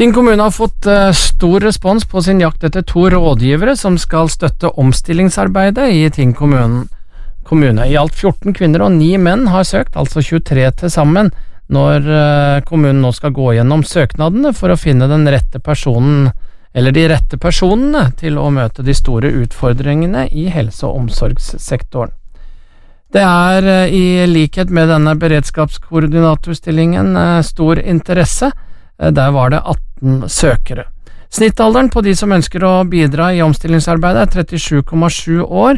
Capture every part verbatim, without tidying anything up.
Tinn kommune har fått uh, stor respons på sin jakt etter to rådgivere som skal støtte omstillingsarbeidet i Tinn kommune. kommune. I alt fjorten kvinner og ni menn har søkt, altså tjuetre til sammen, når uh, kommunen nå skal gå gjennom søknadene for å finne den rette personen, eller de rette personene til å møte de store utfordringene i helse- og omsorgssektoren. Det er uh, i likhet med denne beredskapskoordinatorstillingen uh, stor interesse. Der var det atten søkere. Snittalderen på de som ønsker å bidra i omstillingsarbeidet er trettisju komma sju år,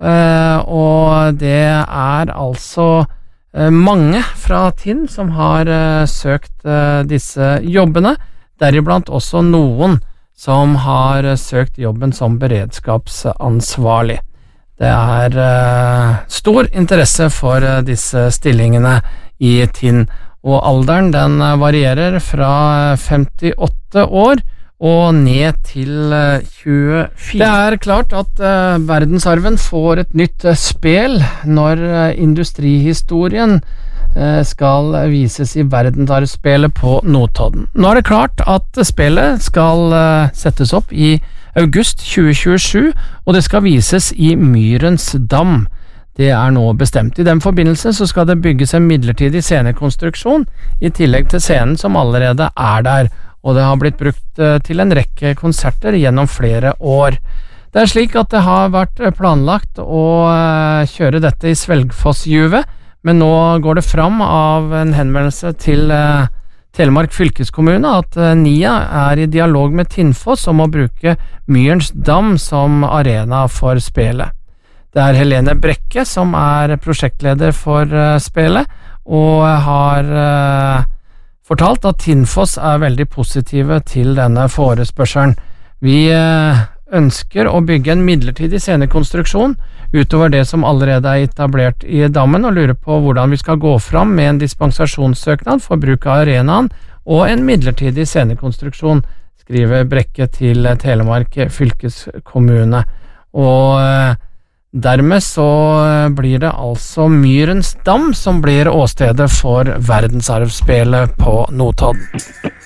og det er altså mange fra Tinn som har søkt disse jobbene, deriblant også noen som har søkt jobben som beredskapsansvarlig. Det er stor interesse for disse stillingene i Tinn. Og alderen den varierer fra femtiåtte år og ned til tjuefire. Det er klart at uh, verdensarven får et nytt uh, spel når uh, industrihistorien uh, skal vises i verdensarvspelet på Notodden. Nå er det klart at spelet skal uh, settes opp i august tjue tjuesju, og det skal vises i Myrens dam. Det er nå bestemt. I den forbindelse så skal det bygges en midlertidig scenekonstruksjon i tillegg til scenen som allerede er der, og det har blitt brukt til en rekke konserter gjennom flere år. Det er slik at det har vært planlagt å kjøre dette i Svelgfossjuvet, men nå går det fram av en henvendelse til Telemark fylkeskommune at N I A er i dialog med Tinnfoss om å bruke Myrens dam som arena for spelet. Det er Helene Brekke som er prosjektleder for uh, spelet, og har uh, fortalt at Tinnfoss er veldig positive til denne forespørselen. Vi uh, ønsker å bygge en midlertidig scenekonstruksjon utover det som allerede er etablert i dammen, og lurer på hvordan vi skal gå fram med en dispensasjonssøknad for bruk av arenaen og en midlertidig scenekonstruksjon, skriver Brekke til Telemark fylkeskommune. Og uh, Dermed så blir det altså Myrens dam som blir åstedet for verdensarvspelet på Notodden.